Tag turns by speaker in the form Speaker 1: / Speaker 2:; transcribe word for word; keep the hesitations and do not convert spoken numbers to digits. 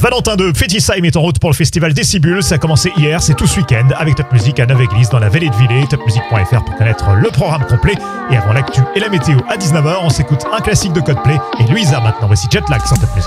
Speaker 1: Valentin de Fetisheim est en route pour le festival Décibule. Ça a commencé hier, c'est tout ce week-end avec Top Music à Neuve-Église dans la Vallée de Villers. top music point f r pour connaître le programme complet. Et avant l'actu et la météo à dix-neuf heures, on s'écoute un classique de Coldplay et Louisa maintenant. Voici Jetlag sur Top Music.